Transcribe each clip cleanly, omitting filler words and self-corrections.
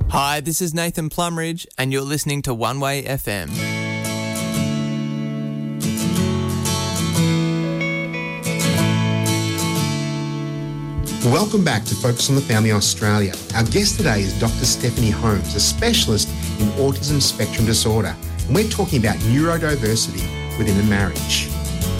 Hi, this is Nathan Plumridge, and you're listening to One Way FM. Welcome back to Focus on the Family Australia. Our guest today is Dr. Stephanie Holmes, a specialist in autism spectrum disorder. And we're talking about neurodiversity within a marriage.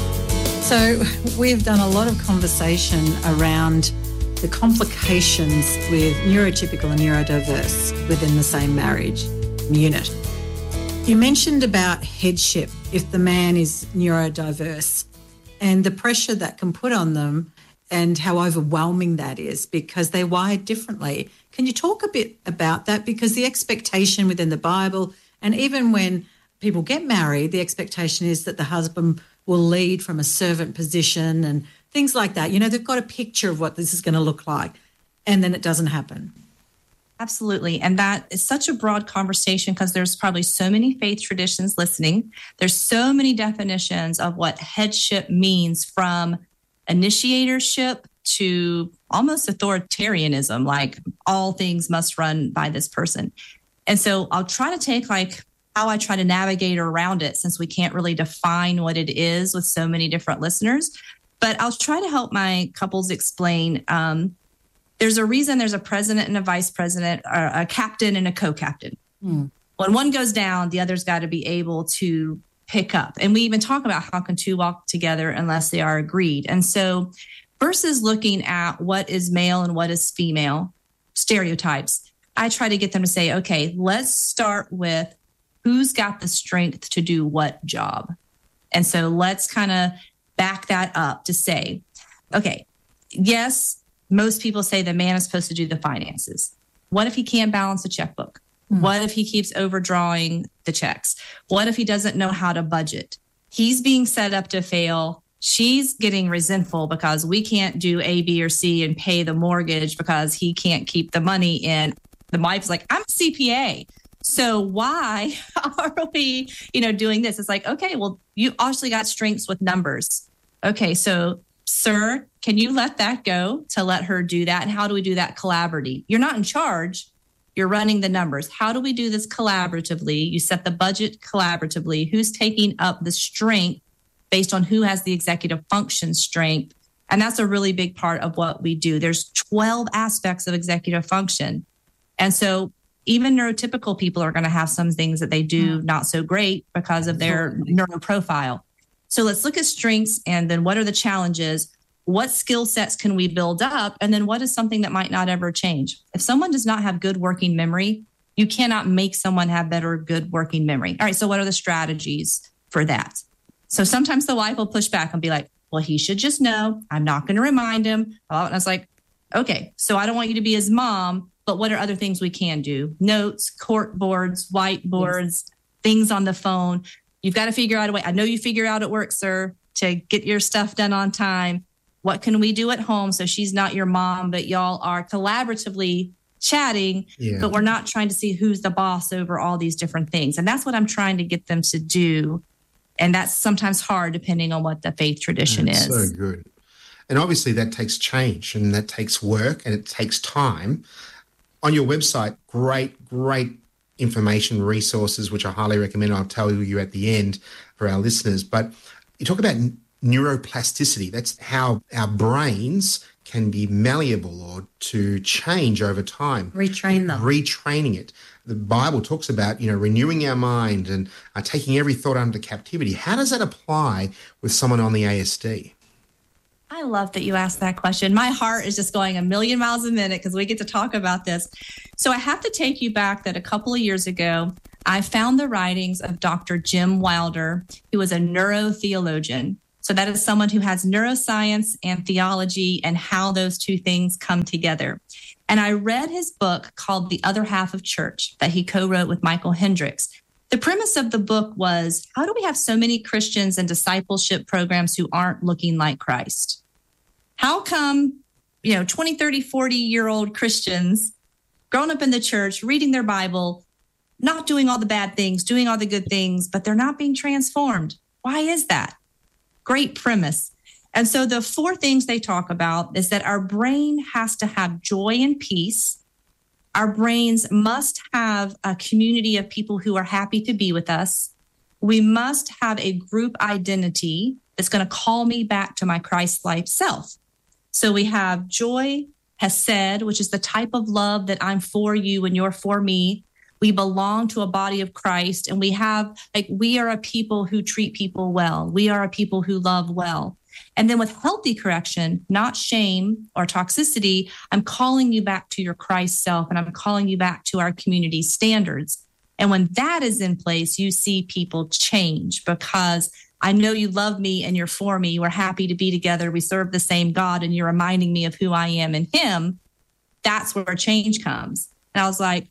So we've done a lot of conversation around the complications with neurotypical and neurodiverse within the same marriage unit. You mentioned about headship if the man is neurodiverse and the pressure that can put on them and how overwhelming that is because they're wired differently. Can you talk a bit about that? Because the expectation within the Bible, and even when people get married, the expectation is that the husband will lead from a servant position and things like that. You know, they've got a picture of what this is going to look like, and then it doesn't happen. Absolutely. And that is such a broad conversation because there's probably so many faith traditions listening. There's so many definitions of what headship means, from initiatorship to almost authoritarianism, like all things must run by this person. And so I'll try to take how I try to navigate around it, since we can't really define what it is with so many different listeners. But I'll try to help my couples explain. There's a reason there's a president and a vice president, or a captain and a co-captain. When one goes down, the other's got to be able to pick up. And we even talk about how can two walk together unless they are agreed. And so versus looking at what is male and what is female stereotypes, I try to get them to say, okay, let's start with who's got the strength to do what job. And so let's kind of back that up to say, okay, yes, most people say the man is supposed to do the finances. What if he can't balance a checkbook? What if he keeps overdrawing the checks? What if he doesn't know how to budget? He's being set up to fail. She's getting resentful because we can't do A, B, or C and pay the mortgage because he can't keep the money in. The wife's like, I'm a CPA. So why are we, doing this? It's like, okay, well, you actually got strengths with numbers. Okay, so sir, can you let that go to let her do that? And how do we do that collaboratively? You're not in charge. You're running the numbers. How do we do this collaboratively? You set the budget collaboratively. Who's taking up the strength based on who has the executive function strength? And that's a really big part of what we do. There's 12 aspects of executive function. And so even neurotypical people are going to have some things that they do not so great because of their neuroprofile. So let's look at strengths, and then what are the challenges? What skill sets can we build up? And then what is something that might not ever change? If someone does not have good working memory, you cannot make someone have better, good working memory. All right, so what are the strategies for that? So sometimes the wife will push back and be like, well, he should just know. I'm not going to remind him. And I was like, okay, so I don't want you to be his mom, but what are other things we can do? Notes, cork boards, whiteboards, things on the phone. You've got to figure out a way. I know you figure out at work, sir, to get your stuff done on time. What can we do at home so she's not your mom, but y'all are collaboratively chatting, but we're not trying to see who's the boss over all these different things. And that's what I'm trying to get them to do. And that's sometimes hard depending on what the faith tradition is. So good. And obviously that takes change and that takes work and it takes time. On your website, great information, resources, which I highly recommend. I'll tell you at the end for our listeners. But you talk about neuroplasticity. That's how our brains can be malleable or to change over time. Retrain them. Retraining it. The Bible talks about, renewing our mind and taking every thought under captivity. How does that apply with someone on the ASD? I love that you asked that question. My heart is just going a million miles a minute because we get to talk about this. So I have to take you back that a couple of years ago, I found the writings of Dr. Jim Wilder, who was a neurotheologian. So that is someone who has neuroscience and theology and how those two things come together. And I read his book called The Other Half of Church that he co-wrote with Michael Hendricks. The premise of the book was, how do we have so many Christians and discipleship programs who aren't looking like Christ? How come, 20, 30, 40-year-old Christians growing up in the church, reading their Bible, not doing all the bad things, doing all the good things, but they're not being transformed? Why is that? Great premise. And so the 4 things they talk about is that our brain has to have joy and peace Our brains must have a community of people who are happy to be with us. We must have a group identity that's going to call me back to my Christ-like self. So we have joy, hesed, which is the type of love that I'm for you and you're for me. We belong to a body of Christ, and we are a people who treat people well. We are a people who love well. And then with healthy correction, not shame or toxicity, I'm calling you back to your Christ self, and I'm calling you back to our community standards. And when that is in place, you see people change, because I know you love me and you're for me. We're happy to be together. We serve the same God, and you're reminding me of who I am in him. That's where change comes. And I was like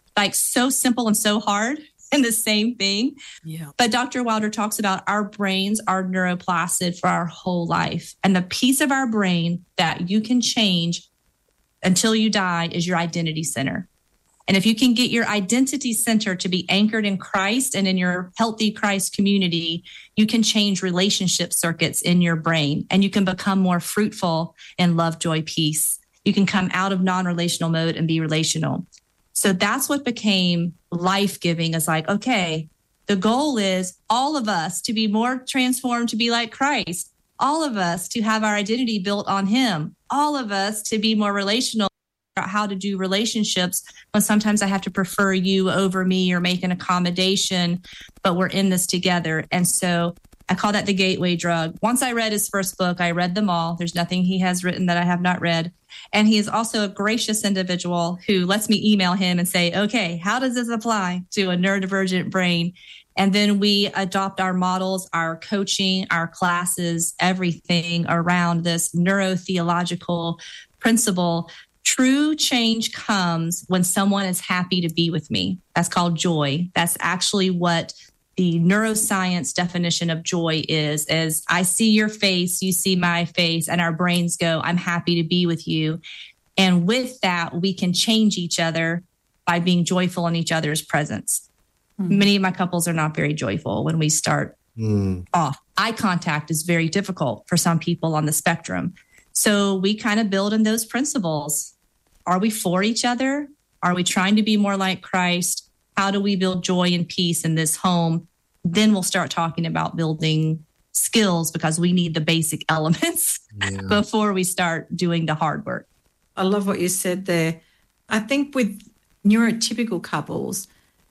so simple and so hard in the same thing. Yeah. But Dr. Wilder talks about our brains are neuroplastic for our whole life. And the piece of our brain that you can change until you die is your identity center. And if you can get your identity center to be anchored in Christ and in your healthy Christ community, you can change relationship circuits in your brain, and you can become more fruitful in love, joy, peace. You can come out of non-relational mode and be relational. So that's what became life-giving, is like, okay, the goal is all of us to be more transformed, to be like Christ, all of us to have our identity built on him, all of us to be more relational, about how to do relationships when sometimes I have to prefer you over me or make an accommodation, but we're in this together. And so I call that the gateway drug. Once I read his first book, I read them all. There's nothing he has written that I have not read. And he is also a gracious individual who lets me email him and say, okay, how does this apply to a neurodivergent brain? And then we adopt our models, our coaching, our classes, everything around this neurotheological principle. True change comes when someone is happy to be with me. That's called joy. That's actually what the neuroscience definition of joy is I see your face, you see my face, and our brains go, I'm happy to be with you. And with that, we can change each other by being joyful in each other's presence. Mm-hmm. Many of my couples are not very joyful when we start off. Eye contact is very difficult for some people on the spectrum. So we kind of build in those principles. Are we for each other? Are we trying to be more like Christ? How do we build joy and peace in this home? Then we'll start talking about building skills, because we need the basic elements before we start doing the hard work. I love what you said there. I think with neurotypical couples,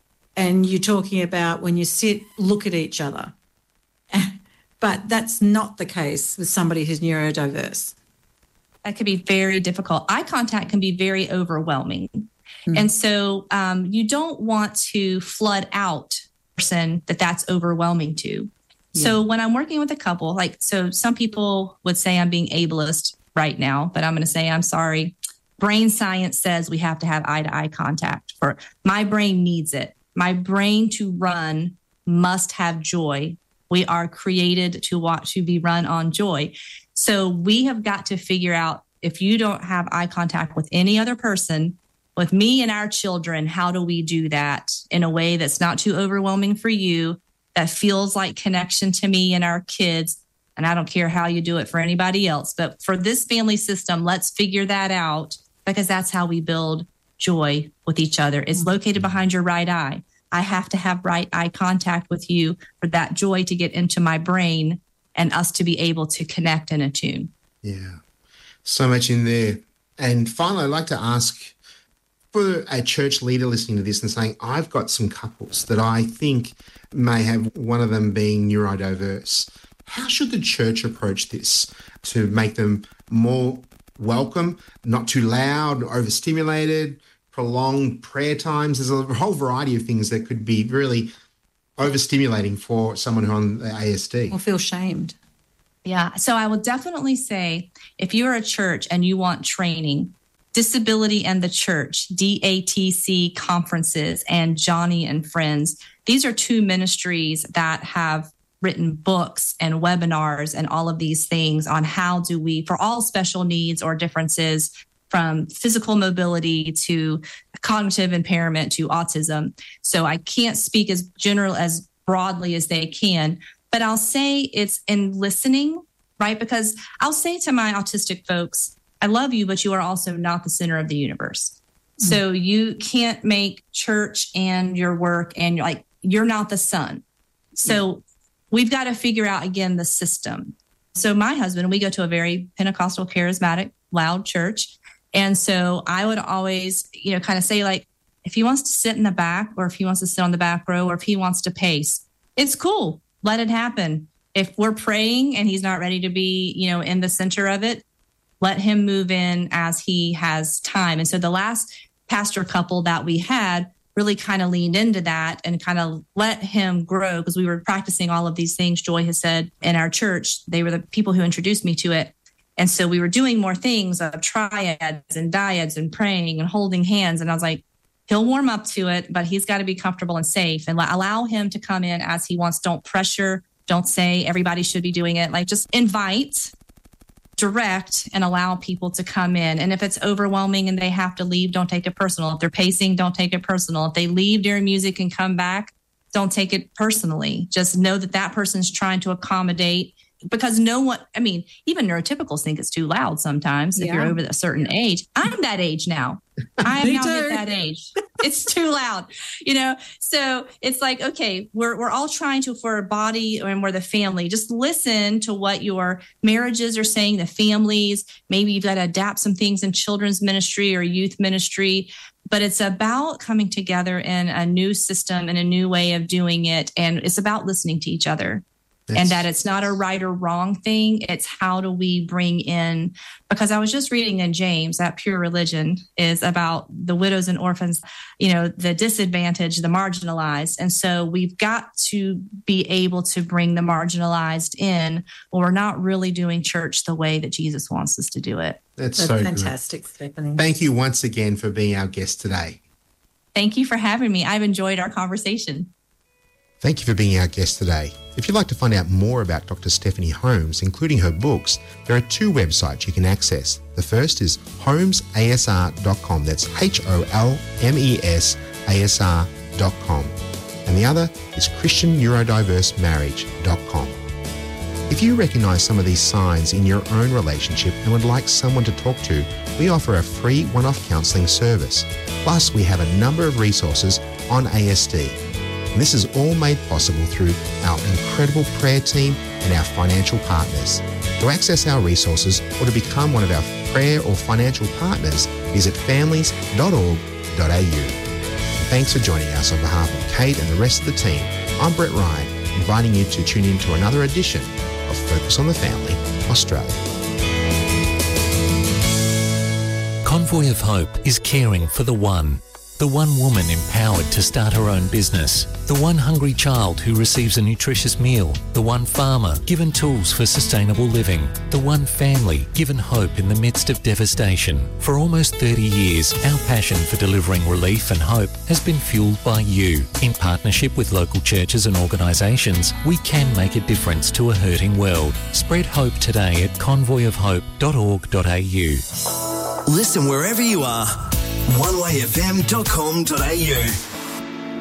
and you're talking about when you sit, look at each other. But that's not the case with somebody who's neurodiverse. That could be very difficult. Eye contact can be very overwhelming. Mm-hmm. And so you don't want to flood out a person that's overwhelming to. Yeah. So when I'm working with a couple, so some people would say I'm being ableist right now, but I'm going to say, I'm sorry. Brain science says we have to have eye-to-eye contact. For my brain needs it. My brain to run must have joy. We are created to be run on joy. So we have got to figure out, if you don't have eye contact with any other person, with me and our children, how do we do that in a way that's not too overwhelming for you, that feels like connection to me and our kids? And I don't care how you do it for anybody else, but for this family system, let's figure that out, because that's how we build joy with each other. It's located behind your right eye. I have to have right eye contact with you for that joy to get into my brain and us to be able to connect and attune. Yeah, so much in there. And finally, I'd like to ask, for a church leader listening to this and saying, I've got some couples that I think may have one of them being neurodiverse, how should the church approach this to make them more welcome, not too loud, overstimulated, prolonged prayer times? There's a whole variety of things that could be really overstimulating for someone who's on the ASD. Or feel shamed. Yeah. So I will definitely say, if you're a church and you want training, Disability and the Church, DATC conferences, and Johnny and Friends. These are two ministries that have written books and webinars and all of these things on how do we, for all special needs or differences, from physical mobility to cognitive impairment to autism. So I can't speak as general, as broadly as they can, but I'll say it's in listening, right? Because I'll say to my autistic folks, I love you, but you are also not the center of the universe. So you can't make church and your work and you're not the son. So we've got to figure out, again, the system. So my husband, we go to a very Pentecostal, charismatic, loud church. And so I would always, kind of say, like, if he wants to sit in the back, or if he wants to sit on the back row, or if he wants to pace, it's cool. Let it happen. If we're praying and he's not ready to be, in the center of it, let him move in as he has time. And so the last pastor couple that we had really kind of leaned into that and kind of let him grow, because we were practicing all of these things Joy has said in our church. They were the people who introduced me to it. And so we were doing more things of triads and dyads and praying and holding hands. And I was like, he'll warm up to it, but he's got to be comfortable and safe, and allow him to come in as he wants. Don't pressure. Don't say everybody should be doing it. Like, just invite, direct, and allow people to come in. And if it's overwhelming and they have to leave, don't take it personal. If they're pacing, don't take it personal. If they leave during music and come back, don't take it personally. Just know that that person's trying to accommodate, because even neurotypicals think it's too loud sometimes if you're over a certain age. I'm that age now. I am now at that age. It's too loud, So it's like, okay, we're all trying to, for a body, and we're the family. Just listen to what your marriages are saying, the families. Maybe you've got to adapt some things in children's ministry or youth ministry. But it's about coming together in a new system and a new way of doing it. And it's about listening to each other. And that it's not a right or wrong thing. It's how do we bring in, because I was just reading in James that pure religion is about the widows and orphans, the disadvantaged, the marginalized. And so we've got to be able to bring the marginalized in, or we're not really doing church the way that Jesus wants us to do it. That's so fantastic, good. Stephanie. Thank you once again for being our guest today. Thank you for having me. I've enjoyed our conversation. Thank you for being our guest today. If you'd like to find out more about Dr. Stephanie Holmes, including her books, there are 2 websites you can access. The first is holmesasr.com. That's HOLMESASR.com. And the other is ChristianNeurodiverseMarriage.com. If you recognise some of these signs in your own relationship and would like someone to talk to, we offer a free one-off counselling service. Plus, we have a number of resources on ASD. And this is all made possible through our incredible prayer team and our financial partners. To access our resources or to become one of our prayer or financial partners, visit families.org.au. Thanks for joining us on behalf of Kate and the rest of the team. I'm Brett Ryan, inviting you to tune in to another edition of Focus on the Family, Australia. Convoy of Hope is caring for the one woman empowered to start her own business, the one hungry child who receives a nutritious meal, the one farmer given tools for sustainable living, the one family given hope in the midst of devastation. For almost 30 years, our passion for delivering relief and hope has been fueled by you. In partnership with local churches and organisations, we can make a difference to a hurting world. Spread hope today at convoyofhope.org.au. Listen wherever you are. onewayfm.com.au